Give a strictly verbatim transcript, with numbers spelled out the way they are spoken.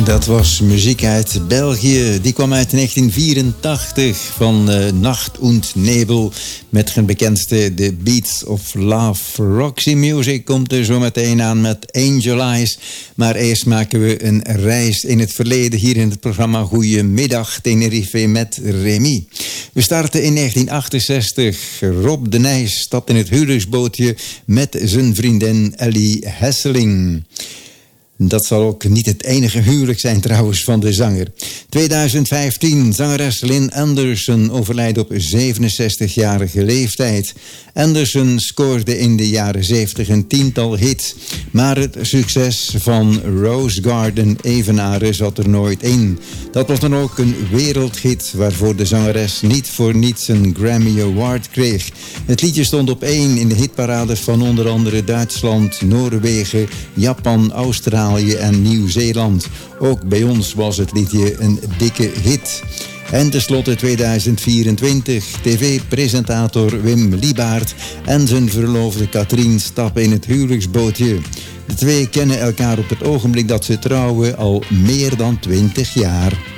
Dat was muziek uit België. Die kwam uit negentien vierentachtig van uh, Nacht und Nebel met hun bekendste The Beats of Love. Roxy Music komt er zo meteen aan met Angel Eyes. Maar eerst maken we een reis in het verleden hier in het programma Goedemiddag Tenerife met Remy. We starten in negentien achtenzestig. Rob de Nijs stapt in het huwelijksbootje met zijn vriendin Ellie Hesseling. Dat zal ook niet het enige huwelijk zijn trouwens van de zanger. twintig vijftien, zangeres Lynn Anderson overlijdt op zevenenzestigjarige leeftijd. Anderson scoorde in de jaren zeventig een tiental hits, maar het succes van Rose Garden evenaren zat er nooit in. Dat was dan ook een wereldhit waarvoor de zangeres niet voor niets een Grammy Award kreeg. Het liedje stond op één in de hitparades van onder andere Duitsland, Noorwegen, Japan, Australië en Nieuw-Zeeland. Ook bij ons was het liedje een dikke hit. En tenslotte tweeduizend vierentwintig, tv-presentator Wim Liebaert en zijn verloofde Katrien stappen in het huwelijksbootje. De twee kennen elkaar op het ogenblik dat ze trouwen al meer dan twintig jaar.